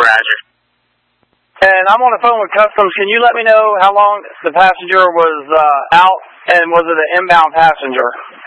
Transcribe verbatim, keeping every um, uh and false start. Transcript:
Roger. And I'm on the phone with Customs. Can you let me know how long the passenger was uh, out, and was it an inbound passenger?